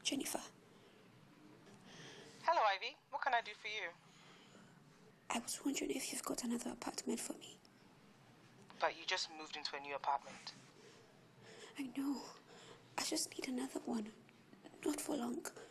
Jennifer, Hello, Ivy. What can I do for you? I was wondering if you've got another apartment for me. But you just moved into a new apartment. I know. I just need another one. Not for long.